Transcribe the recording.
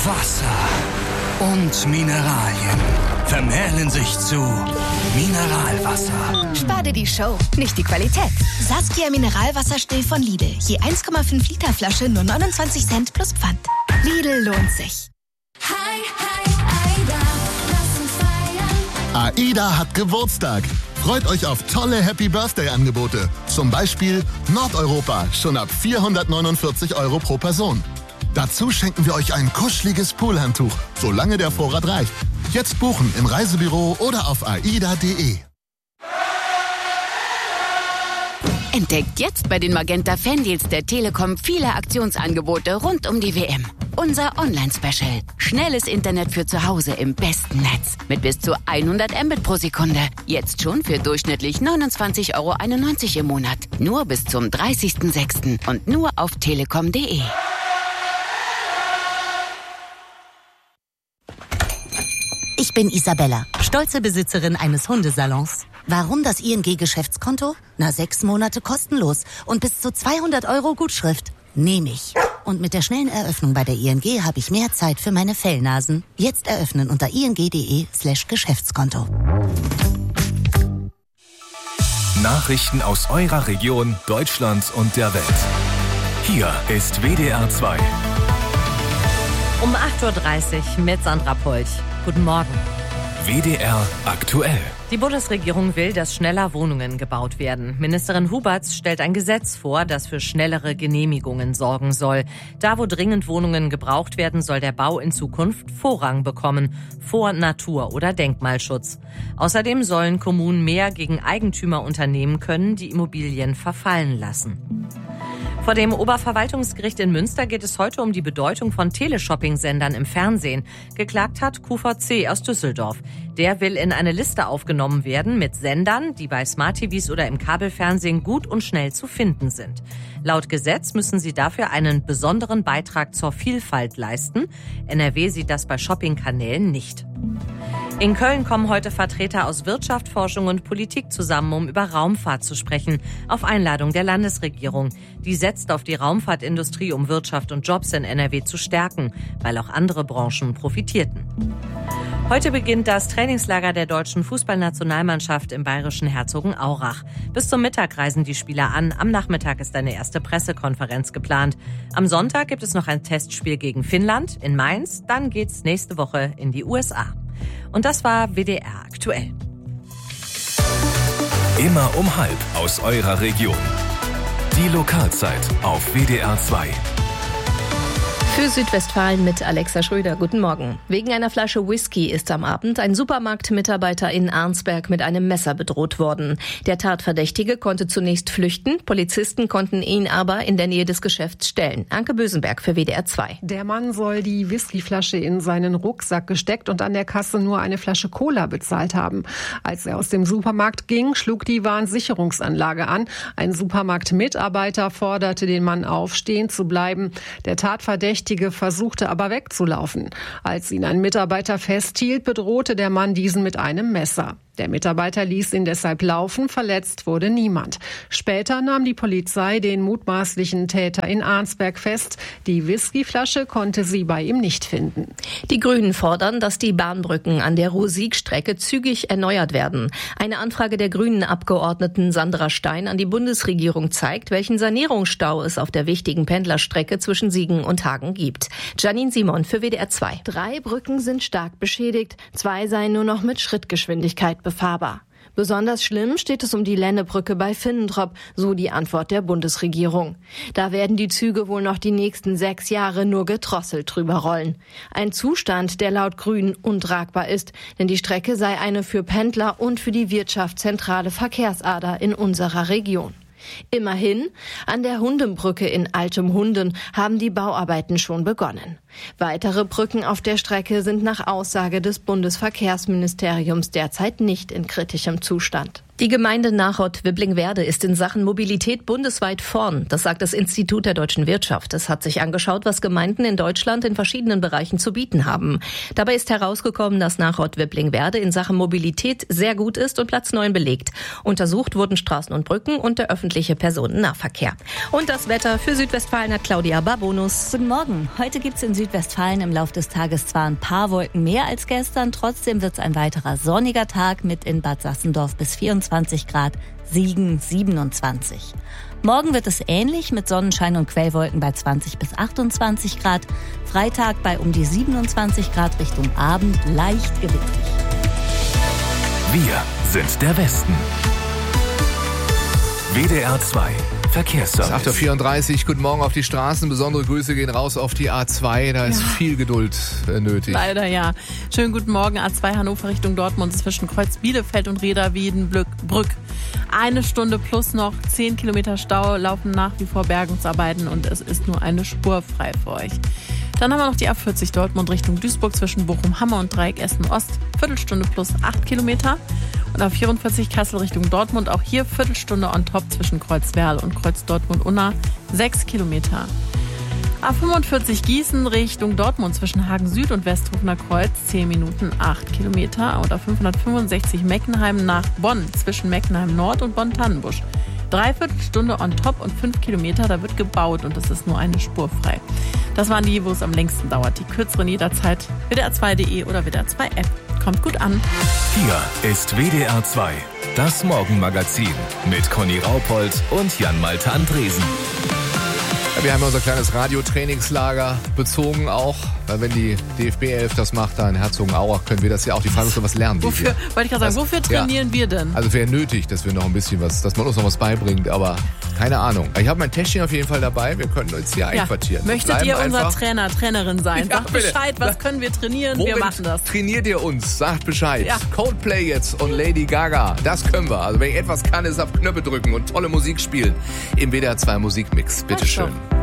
Wasser und Mineralien vermählen sich zu Mineralwasser. Spar dir die Show, nicht die Qualität. Saskia Mineralwasser still von Lidl. Je 1,5 Liter Flasche nur 29 Cent plus Pfand. Lidl lohnt sich. Hi, Aida, lass uns feiern. Aida hat Geburtstag. Freut euch auf tolle Happy-Birthday-Angebote. Zum Beispiel Nordeuropa, schon ab 449 € pro Person. Dazu schenken wir euch ein kuscheliges Poolhandtuch, solange der Vorrat reicht. Jetzt buchen im Reisebüro oder auf aida.de. Entdeckt jetzt bei den Magenta Fandeals der Telekom viele Aktionsangebote rund um die WM. Unser Online-Special. Schnelles Internet für zu Hause im besten Netz. Mit bis zu 100 Mbit pro Sekunde. Jetzt schon für durchschnittlich 29,91 € im Monat. Nur bis zum 30.06. und nur auf telekom.de. Ich bin Isabella, stolze Besitzerin eines Hundesalons. Warum das ING-Geschäftskonto? 6 Monate kostenlos und bis zu 200 € Gutschrift. Nehme ich. Und mit der schnellen Eröffnung bei der ING habe ich mehr Zeit für meine Fellnasen. Jetzt eröffnen unter ing.de/Geschäftskonto. Nachrichten aus eurer Region, Deutschland und der Welt. Hier ist WDR 2. Um 8.30 Uhr mit Sandra Polch. Guten Morgen. WDR aktuell. Die Bundesregierung will, dass schneller Wohnungen gebaut werden. Ministerin Huberts stellt ein Gesetz vor, das für schnellere Genehmigungen sorgen soll. Da, wo dringend Wohnungen gebraucht werden, soll der Bau in Zukunft Vorrang bekommen, vor Natur- oder Denkmalschutz. Außerdem sollen Kommunen mehr gegen Eigentümer unternehmen können, die Immobilien verfallen lassen. Vor dem Oberverwaltungsgericht in Münster geht es heute um die Bedeutung von Teleshopping-Sendern im Fernsehen. Geklagt hat QVC aus Düsseldorf. Der will in eine Liste aufgenommen werden mit Sendern, die bei Smart-TVs oder im Kabelfernsehen gut und schnell zu finden sind. Laut Gesetz müssen sie dafür einen besonderen Beitrag zur Vielfalt leisten. NRW sieht das bei Shopping-Kanälen nicht. In Köln kommen heute Vertreter aus Wirtschaft, Forschung und Politik zusammen, um über Raumfahrt zu sprechen, auf Einladung der Landesregierung. Die setzt auf die Raumfahrtindustrie, um Wirtschaft und Jobs in NRW zu stärken, weil auch andere Branchen profitierten. Heute beginnt das Trainingslager der deutschen Fußballnationalmannschaft im bayerischen Herzogenaurach. Bis zum Mittag reisen die Spieler an. Am Nachmittag ist eine erste Pressekonferenz geplant. Am Sonntag gibt es noch ein Testspiel gegen Finnland in Mainz. Dann geht's nächste Woche in die USA. Und das war WDR aktuell. Immer um 12:30 aus eurer Region. Die Lokalzeit auf WDR 2. Für Südwestfalen mit Alexa Schröder. Guten Morgen. Wegen einer Flasche Whisky ist am Abend ein Supermarktmitarbeiter in Arnsberg mit einem Messer bedroht worden. Der Tatverdächtige konnte zunächst flüchten. Polizisten konnten ihn aber in der Nähe des Geschäfts stellen. Anke Bösenberg für WDR 2. Der Mann soll die Whiskyflasche in seinen Rucksack gesteckt und an der Kasse nur eine Flasche Cola bezahlt haben. Als er aus dem Supermarkt ging, schlug die Warnsicherungsanlage an. Ein Supermarktmitarbeiter forderte den Mann auf, stehen zu bleiben. Der Tatverdächtige versuchte aber wegzulaufen. Als ihn ein Mitarbeiter festhielt, bedrohte der Mann diesen mit einem Messer. Der Mitarbeiter ließ ihn deshalb laufen, verletzt wurde niemand. Später nahm die Polizei den mutmaßlichen Täter in Arnsberg fest. Die Whiskyflasche konnte sie bei ihm nicht finden. Die Grünen fordern, dass die Bahnbrücken an der Ruhr-Sieg-Strecke zügig erneuert werden. Eine Anfrage der Grünen-Abgeordneten Sandra Stein an die Bundesregierung zeigt, welchen Sanierungsstau es auf der wichtigen Pendlerstrecke zwischen Siegen und Hagen gibt. Janine Simon für WDR 2. 3 Brücken sind stark beschädigt, 2 seien nur noch mit Schrittgeschwindigkeit befahrbar. Besonders schlimm steht es um die Lennebrücke bei Finnentrop, so die Antwort der Bundesregierung. Da werden die Züge wohl noch die nächsten 6 Jahre nur gedrosselt drüber rollen. Ein Zustand, der laut Grünen untragbar ist, denn die Strecke sei eine für Pendler und für die Wirtschaft zentrale Verkehrsader in unserer Region. Immerhin, an der Hundenbrücke in Altem Hunden haben die Bauarbeiten schon begonnen. Weitere Brücken auf der Strecke sind nach Aussage des Bundesverkehrsministeriums derzeit nicht in kritischem Zustand. Die Gemeinde Nachod-Wiblingwerde ist in Sachen Mobilität bundesweit vorn. Das sagt das Institut der deutschen Wirtschaft. Es hat sich angeschaut, was Gemeinden in Deutschland in verschiedenen Bereichen zu bieten haben. Dabei ist herausgekommen, dass Nachod-Wiblingwerde in Sachen Mobilität sehr gut ist und Platz 9 belegt. Untersucht wurden Straßen und Brücken und der öffentliche Personennahverkehr. Und das Wetter für Südwestfalen hat Claudia Barbonus. Guten Morgen. Heute gibt es in Südwestfalen im Laufe des Tages zwar ein paar Wolken mehr als gestern, trotzdem wird es ein weiterer sonniger Tag mit in Bad Sassendorf bis 24 Grad, Siegen 27. Morgen wird es ähnlich mit Sonnenschein und Quellwolken bei 20 bis 28 Grad. Freitag bei um die 27 Grad, Richtung Abend leicht gewittrig. Wir sind der Westen. WDR 2 Verkehrsservice. 8.34 Uhr, guten Morgen auf die Straßen. Besondere Grüße gehen raus auf die A2. Da ist viel Geduld nötig. Leider ja. Schönen guten Morgen. A2 Hannover Richtung Dortmund zwischen Kreuz Bielefeld und Reda-Wiedenbrück. 1 Stunde plus noch 10 Kilometer Stau, laufen nach wie vor Bergungsarbeiten und es ist nur eine Spur frei für euch. Dann haben wir noch die A40 Dortmund Richtung Duisburg zwischen Bochum-Hammer und Dreieck Essen-Ost. Viertelstunde plus 8 Kilometer. Und A44 Kassel Richtung Dortmund, auch hier Viertelstunde on top zwischen Kreuz-Werl und Kreuz-Dortmund-Unna, 6 Kilometer. A45 Gießen Richtung Dortmund zwischen Hagen Süd und Westhofener Kreuz, 10 Minuten, 8 Kilometer. Und A565 Meckenheim nach Bonn zwischen Meckenheim Nord und Bonn-Tannenbusch. 3/4 Stunde on top und 5 Kilometer, da wird gebaut und es ist nur eine Spur frei. Das waren die, wo es am längsten dauert. Die kürzeren jederzeit WDR2.de oder WDR2-App. Kommt gut an. Hier ist WDR 2, das Morgenmagazin mit Conny Raupold und Jan-Malte Andresen. Ja, wir haben unser kleines Radiotrainingslager bezogen auch, weil wenn die DFB-11 das macht, da in Herzogenaurach, können wir das ja auch. Die Frage ist, was lernen wir? Wollte ich gerade sagen, wofür trainieren wir denn? Also wäre nötig, dass wir noch ein bisschen was, dass man uns noch was beibringt, aber keine Ahnung. Ich habe mein Täschchen auf jeden Fall dabei, wir könnten uns hier einquartieren. Möchtet ihr unser Trainer, Trainerin sein? Sagt Bescheid, was können wir trainieren? Wir machen das. Trainiert ihr uns, sagt Bescheid. Ja. Coldplay jetzt und Lady Gaga, das können wir. Also wenn ich etwas kann, ist auf Knöpfe drücken und tolle Musik spielen im WDR 2 Musikmix. Bitteschön.